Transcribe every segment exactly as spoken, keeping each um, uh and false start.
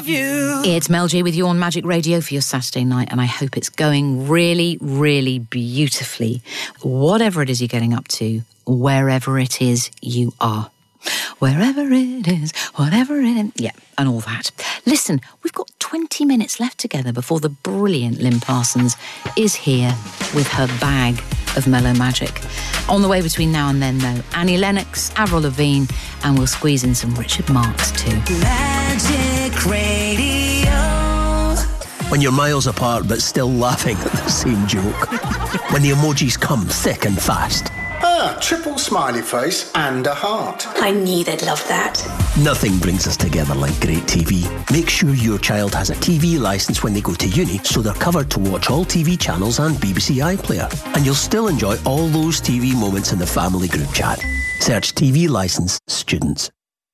love you. It's Mel G with you on Magic Radio for your Saturday night, and I hope it's going really, really beautifully. Whatever it is you're getting up to, wherever it is you are. Wherever it is, whatever it is, yeah, and all that. Listen, we've got twenty minutes left together before the brilliant Lynn Parsons is here with her bag of Mellow Magic. On the way between now and then, though, Annie Lennox, Avril Lavigne, and we'll squeeze in some Richard Marx too. Magic Radio. When you're miles apart but still laughing at the same joke. When the emojis come thick and fast. Ah, triple smiley face and a heart. I knew they'd love that. Nothing brings us together like great T V. Make sure your child has a T V licence when they go to uni, so they're covered to watch all T V channels and B B C iPlayer. And you'll still enjoy all those T V moments in the family group chat. Search T V licence students.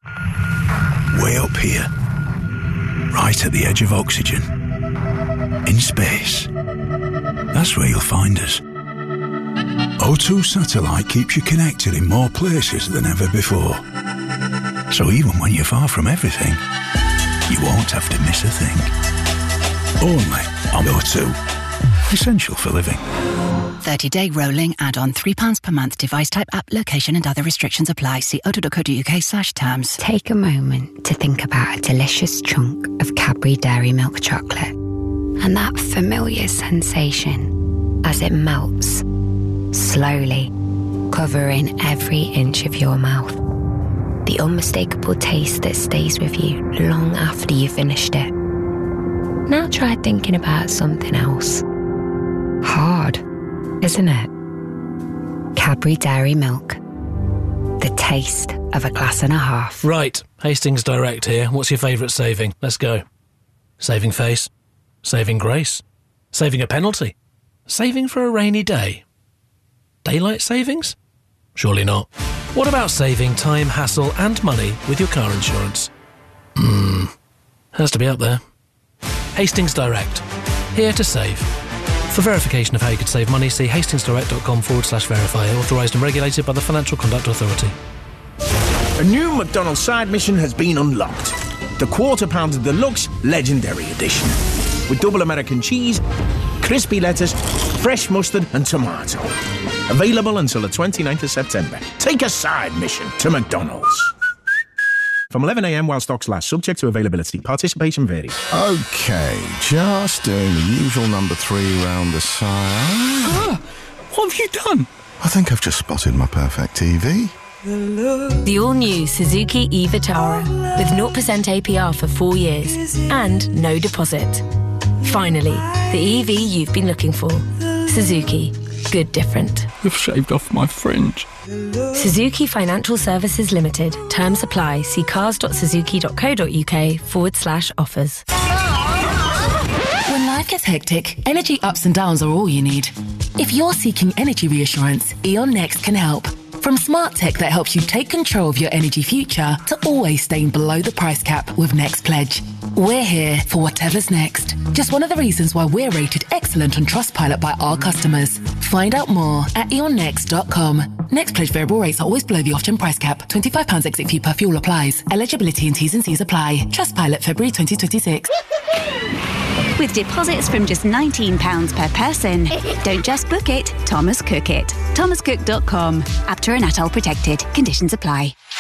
Way up here, right at the edge of oxygen, in space. That's where you'll find us. O two Satellite keeps you connected in more places than ever before. So even when you're far from everything, you won't have to miss a thing. Only on O two. Essential for living. thirty-day rolling add-on, three pounds per month, device type, app, location and other restrictions apply. See o two dot co dot uk slash terms. Take a moment to think about a delicious chunk of Cadbury Dairy Milk chocolate and that familiar sensation as it melts, slowly, covering every inch of your mouth. The unmistakable taste that stays with you long after you've finished it. Now try thinking about something else. Hard, isn't it? Cadbury Dairy Milk. The taste of a glass and a half. Right, Hastings Direct here. What's your favourite saving? Let's go. Saving face. Saving grace. Saving a penalty. Saving for a rainy day. Daylight savings? Surely not. What about saving time, hassle and money with your car insurance? Hmm, has to be up there. Hastings Direct. Here to save. For verification of how you could save money, see hastingsdirect.com forward slash verify. Authorised and regulated by the Financial Conduct Authority. A new McDonald's side mission has been unlocked. The Quarter Pounder Deluxe Legendary Edition. With double American cheese, crispy lettuce, fresh mustard and tomato. Available until the twenty-ninth of September. Take a side mission to McDonald's. From eleven a m while stocks last, subject to availability. Participation varies. OK, just doing the usual number three round the side. Ah, what have you done? I think I've just spotted my perfect T V. The all-new Suzuki e-Vitara with zero percent A P R for four years and no deposit. Finally, the E V you've been looking for. Suzuki. Good different. You've shaved off my fringe. Suzuki Financial Services Limited. Terms apply. See cars.suzuki.co.uk forward slash offers. When life gets hectic, energy ups and downs are all you need. If you're seeking energy reassurance, E.ON Next can help. From smart tech that helps you take control of your energy future to always staying below the price cap with Next Pledge. We're here for whatever's next. Just one of the reasons why we're rated excellent on Trustpilot by our customers. Find out more at eon next dot com. Next Pledge variable rates are always below the off-gen price cap. twenty-five pounds exit fee per fuel applies. Eligibility and T's and C's apply. Trustpilot February twenty twenty-six. With deposits from just nineteen pounds per person. Don't just book it, Thomas Cook it. thomas cook dot com. Apter and Atoll protected. Conditions apply.